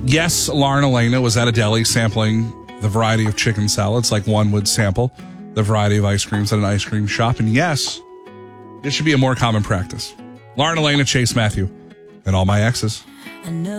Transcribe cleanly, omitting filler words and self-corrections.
Yes, Lauren Elena was at a deli sampling the variety of chicken salads like one would sample the variety of ice creams at an ice cream shop. And yes, this should be a more common practice. Lauren Elena, Chase Matthew, and all my exes. I know